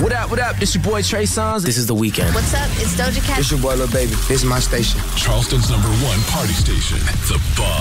What up, what up? It's your boy Trey Songz. This is The Weeknd. What's up? It's Doja Cat. It's your boy Lil Baby. This is my station. Charleston's #1 party station, The Buzz.